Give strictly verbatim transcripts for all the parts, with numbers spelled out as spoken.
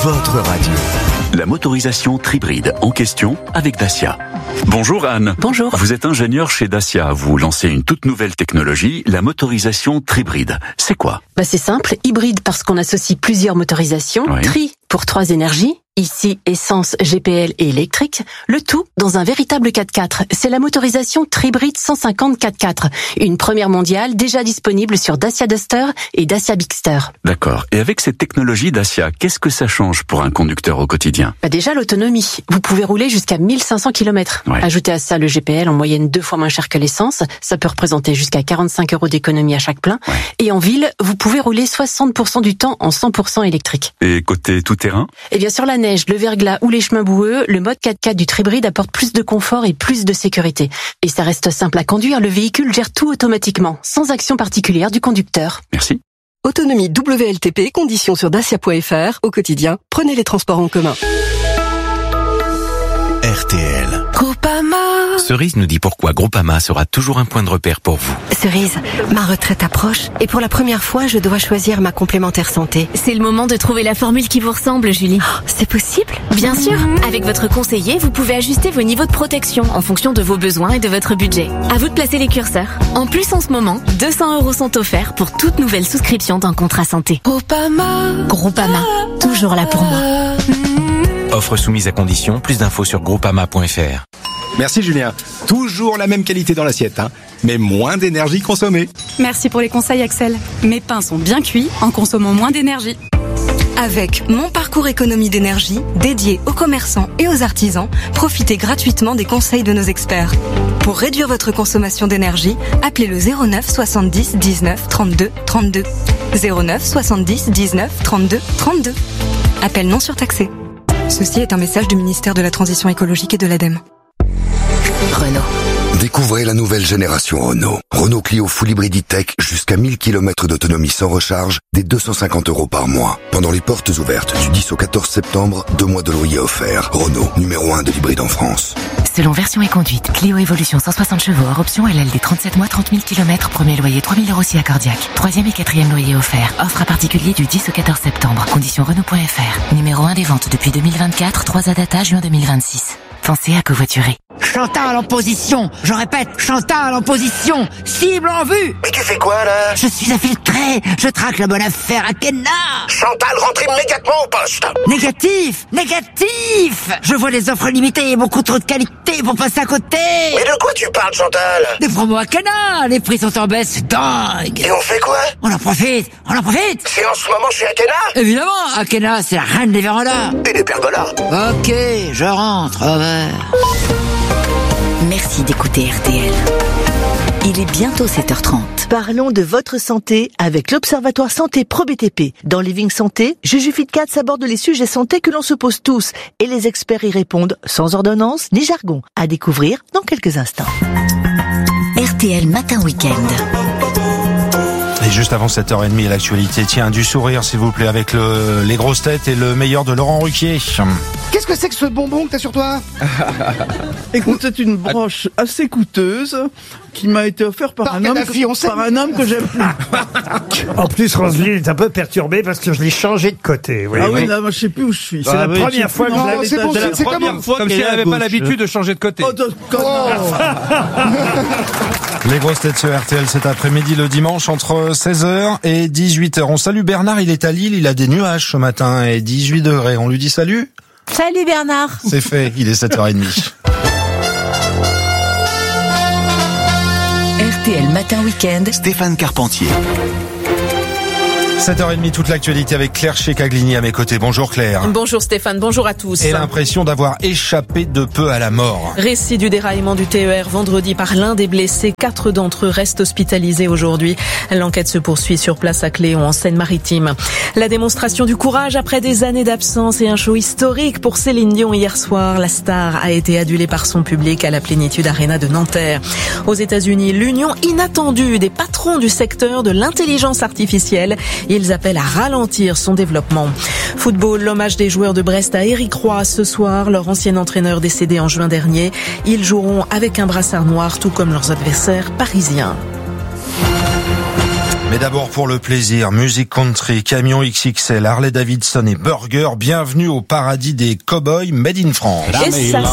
votre radio. La motorisation Tribride en question avec Dacia. Bonjour Anne. Bonjour. Vous êtes ingénieur chez Dacia. Vous lancez une toute nouvelle technologie, la motorisation Tribride. C'est quoi ? Bah c'est simple, hybride parce qu'on associe plusieurs motorisations, Oui. tri pour trois énergies, ici essence, G P L et électrique, le tout dans un véritable quatre-quatre. C'est la motorisation Tribride cent cinquante quatre-quatre, une première mondiale déjà disponible sur Dacia Duster et Dacia Bigster. D'accord. Et avec cette technologie Dacia, qu'est-ce que ça change pour un conducteur au quotidien ? Bah déjà l'autonomie, vous pouvez rouler jusqu'à mille cinq cents kilomètres. Ouais. Ajoutez à ça le G P L en moyenne deux fois moins cher que l'essence, ça peut représenter jusqu'à quarante-cinq euros d'économie à chaque plein. Ouais. Et en ville, vous pouvez rouler soixante pour cent du temps en cent pour cent électrique. Et côté tout-terrain ? Et bien sur la neige, le verglas ou les chemins boueux, le mode quatre-quatre du Tribride apporte plus de confort et plus de sécurité. Et ça reste simple à conduire, le véhicule gère tout automatiquement, sans action particulière du conducteur. Merci. Autonomie W L T P, conditions sur dacia point f r. Au quotidien, prenez les transports en commun. R T L. Groupama. Cerise nous dit pourquoi Groupama sera toujours un point de repère pour vous. Cerise, ma retraite approche et pour la première fois, je dois choisir ma complémentaire santé. C'est le moment de trouver la formule qui vous ressemble, Julie. Oh, c'est possible ? Bien sûr, avec votre conseiller, vous pouvez ajuster vos niveaux de protection en fonction de vos besoins et de votre budget. À vous de placer les curseurs. En plus, en ce moment, deux cents euros sont offerts pour toute nouvelle souscription d'un contrat santé. Groupama. Groupama, toujours là pour moi. Offre soumise à condition, plus d'infos sur groupama point f r. Merci Julien. Toujours la même qualité dans l'assiette, hein, mais moins d'énergie consommée. Merci pour les conseils Axel. Mes pains sont bien cuits en consommant moins d'énergie. Avec Mon Parcours Économie d'énergie, dédié aux commerçants et aux artisans, profitez gratuitement des conseils de nos experts. Pour réduire votre consommation d'énergie, appelez le zéro neuf soixante-dix dix-neuf trente-deux trente-deux. zéro neuf soixante-dix dix-neuf trente-deux trente-deux. Appel non surtaxé. Ceci est un message du ministère de la Transition écologique et de l'ADEME. Renault. Découvrez la nouvelle génération Renault. Renault Clio Full Hybrid E-Tech jusqu'à mille kilomètres d'autonomie sans recharge, dès deux cent cinquante euros par mois. Pendant les portes ouvertes du dix au quatorze septembre, deux mois de loyer offerts. Renault, numéro un de l'hybride en France. Selon version et conduite, Clio Evolution cent soixante chevaux hors option L L D trente-sept mois, trente mille kilomètres, premier loyer trois mille euros si accordiaque. Troisième et quatrième loyer offert. Offre à particulier du dix au quatorze septembre. Conditions Renault point f r. Numéro un des ventes depuis deux mille vingt-quatre, trois à data juin deux mille vingt-six. Pensez à covoiturer. Chantal en position, je répète, Chantal en position, cible en vue. Mais tu fais quoi là? Je suis infiltré, je traque la bonne affaire à Kenna. Chantal, rentre immédiatement au poste. Négatif, négatif. Je vois des offres limitées et beaucoup trop de qualité pour passer à côté. Mais de quoi tu parles, Chantal? Des promos à Kenna, les prix sont en baisse, c'est dingue. Et on fait quoi? On en profite, on en profite. C'est en ce moment chez Akena? Évidemment, Akena, c'est la reine des vérandas. Et des pergolas. Ok, je rentre, over. Merci d'écouter R T L. Il est bientôt sept heures trente. Parlons de votre santé avec l'Observatoire Santé Pro B T P. Dans Living Santé, Juju Fitcats aborde les sujets santé que l'on se pose tous et les experts y répondent sans ordonnance ni jargon. À découvrir dans quelques instants. R T L Matin Week-end. Et juste avant sept heures trente, l'actualité. Tiens, du sourire, s'il vous plaît, avec le, les grosses têtes et le meilleur de Laurent Ruquier. Qu'est-ce que c'est que ce bonbon que t'as sur toi? Écoute, c'est une broche assez coûteuse qui m'a été offerte par, par un homme que, par un homme que j'aime plus. En plus, Roselyne est un peu perturbée parce que je l'ai changé de côté. Oui, ah oui, oui. Là, moi, je sais plus où je suis. C'est bah, la oui, première fois que je l'avais. C'est bon, c'est comme fois comme si elle n'avait pas l'habitude de changer de côté. Oh, oh. Les grosses têtes sur R T L cet après-midi, le dimanche, entre seize heures et dix-huit heures. On salue Bernard, il est à Lille, il a des nuages ce matin et dix-huit degrés. On lui dit salut. Salut Bernard. C'est fait, il est sept heures trente. R T L Matin Week-end. Stéphane Carpentier. sept heures trente, toute l'actualité avec Claire Checaglini à mes côtés. Bonjour Claire. Bonjour Stéphane, bonjour à tous. Et l'impression d'avoir échappé de peu à la mort. Récit du déraillement du T E R vendredi par l'un des blessés. Quatre d'entre eux restent hospitalisés aujourd'hui. L'enquête se poursuit sur place à Cléon, en Seine-Maritime. La démonstration du courage après des années d'absence et un show historique pour Céline Dion hier soir. La star a été adulée par son public à la Plénitude Arena de Nanterre. Aux États-Unis, l'union inattendue des patrons du secteur de l'intelligence artificielle. Ils appellent à ralentir son développement. Football, l'hommage des joueurs de Brest à Éric Roy ce soir, leur ancien entraîneur décédé en juin dernier. Ils joueront avec un brassard noir, tout comme leurs adversaires parisiens. Mais d'abord pour le plaisir, musique country, camion X X L, Harley Davidson et burger, bienvenue au paradis des cow-boys made in France. Et ça,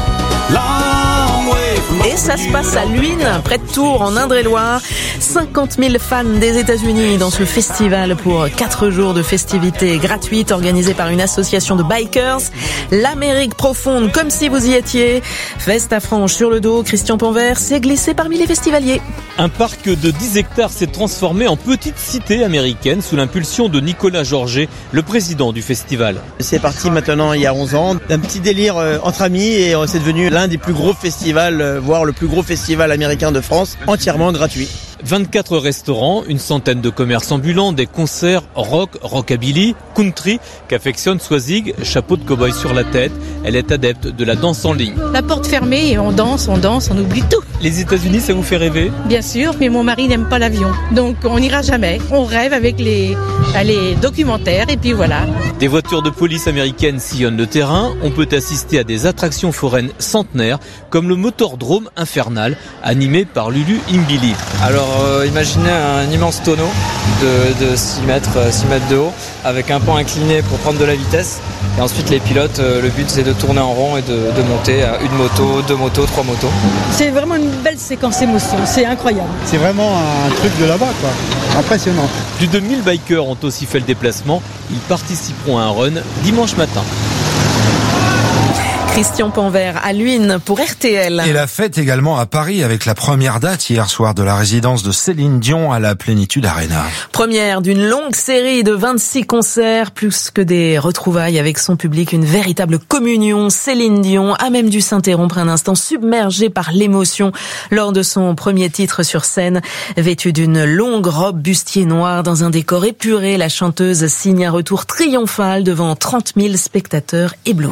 Et ça se passe à Luynes, près de Tours, en Indre-et-Loire. cinquante mille fans des États-Unis dans ce festival pour quatre jours de festivités gratuites organisées par une association de bikers. L'Amérique profonde, comme si vous y étiez. Veste à franges sur le dos, Christian Panvert s'est glissé parmi les festivaliers. Un parc de dix hectares s'est transformé en petite cité américaine sous l'impulsion de Nicolas Georget, le président du festival. C'est parti maintenant il y a onze ans, d'un petit délire entre amis et c'est devenu l'un des plus gros festivals, voire le plus gros festival américain de France, entièrement gratuit. vingt-quatre restaurants, une centaine de commerces ambulants, des concerts rock, rockabilly, country qu'affectionne Swazig, chapeau de cow-boy sur la tête. Elle est adepte de la danse en ligne. La porte fermée et on danse, on danse, on oublie tout. Les États-Unis, ça vous fait rêver ? Bien sûr, mais mon mari n'aime pas l'avion, donc on n'ira jamais. On rêve avec les, les documentaires et puis voilà. Des voitures de police américaines sillonnent le terrain. On peut assister à des attractions foraines centenaires comme le Motordrome Infernal, animé par Lulu Imbili. Alors euh, imaginez un immense tonneau de, de six mètres de haut avec un pan incliné pour prendre de la vitesse et ensuite les pilotes, euh, le but c'est de tourner en rond et de, de monter à une moto, deux motos, trois motos. C'est vraiment une belle séquence émotion, c'est incroyable. C'est vraiment un truc de là-bas quoi, impressionnant. Plus de mille bikers ont aussi fait le déplacement, ils participeront à un run dimanche matin. Christian Panvert à Luynes pour R T L. Et la fête également à Paris avec la première date hier soir de la résidence de Céline Dion à la Plénitude Arena. Première d'une longue série de vingt-six concerts, plus que des retrouvailles avec son public, une véritable communion. Céline Dion a même dû s'interrompre un instant, submergée par l'émotion lors de son premier titre sur scène. Vêtue d'une longue robe bustier noire dans un décor épuré, la chanteuse signe un retour triomphal devant trente mille spectateurs éblouis.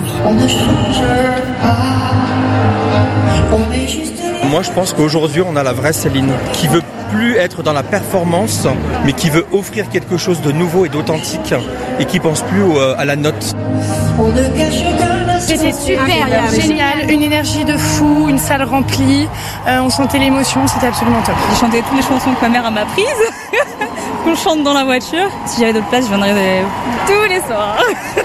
Moi je pense qu'aujourd'hui on a la vraie Céline qui veut plus être dans la performance mais qui veut offrir quelque chose de nouveau et d'authentique et qui pense plus au, à la note. C'était super, génial, une énergie de fou, une salle remplie, euh, on sentait l'émotion, c'était absolument top. J'ai chanté toutes les chansons que ma mère m'a apprises, qu'on chante dans la voiture. Si j'avais d'autres places, je viendrais tous les soirs.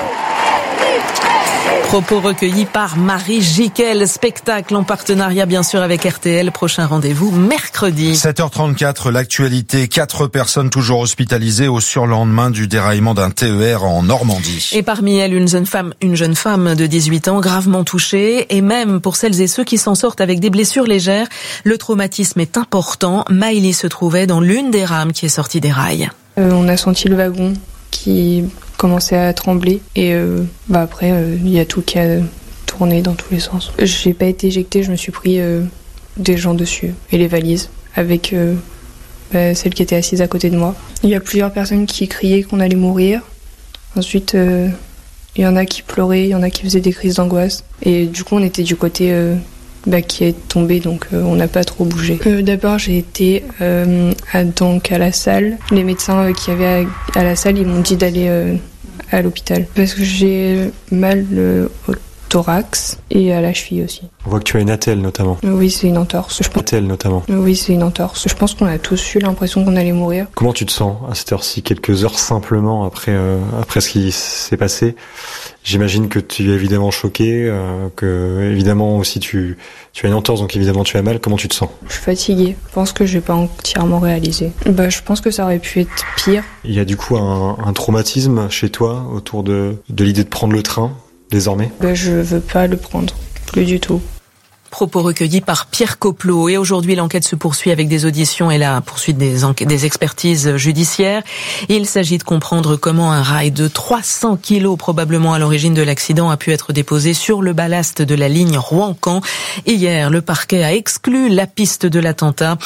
Propos recueillis par Marie Jiquel. Spectacle en partenariat bien sûr avec R T L. Prochain rendez-vous mercredi. sept heures trente-quatre, l'actualité. Quatre personnes toujours hospitalisées au surlendemain du déraillement d'un T E R en Normandie. Et parmi elles, une jeune femme, une jeune femme de dix-huit ans gravement touchée. Et même pour celles et ceux qui s'en sortent avec des blessures légères, le traumatisme est important. Maïli se trouvait dans l'une des rames qui est sortie des rails. Euh, on a senti le wagon qui commençait à trembler et euh, bah après il euh, y a tout qui a tourné dans tous les sens. J'ai pas été éjectée, je me suis pris euh, des gens dessus et les valises avec euh, bah, celle qui était assise à côté de moi. Il y a plusieurs personnes qui criaient qu'on allait mourir. Ensuite il euh, y en a qui pleuraient, il y en a qui faisaient des crises d'angoisse et du coup on était du côté euh, bah, qui est tombé donc euh, on n'a pas trop bougé. Euh, d'abord j'ai été euh, à, donc à la salle. Les médecins euh, qui avaient à, à la salle ils m'ont dit d'aller euh, à l'hôpital parce que j'ai mal euh, au thorax et à la cheville aussi. On voit que tu as une attelle notamment. Oui, c'est une entorse. Je pense... Attelle notamment. Oui, c'est une entorse. Je pense qu'on a tous eu l'impression qu'on allait mourir. Comment tu te sens à cette heure-ci, quelques heures simplement après euh, après ce qui s'est passé? J'imagine que tu es évidemment choqué, euh, que évidemment aussi tu tu as une entorse donc évidemment tu as mal. Comment tu te sens? Je suis fatiguée. Je pense que j'ai pas entièrement réalisé. Bah, je pense que ça aurait pu être pire. Il y a du coup un, un traumatisme chez toi autour de de l'idée de prendre le train désormais? Bah, je veux pas le prendre, plus du tout. Propos recueillis par Pierre Coplot. Et aujourd'hui, l'enquête se poursuit avec des auditions et la poursuite des, enquêtes, des expertises judiciaires. Il s'agit de comprendre comment un rail de trois cents kilos, probablement à l'origine de l'accident, a pu être déposé sur le ballast de la ligne Rouen-Caen. Hier, le parquet a exclu la piste de l'attentat.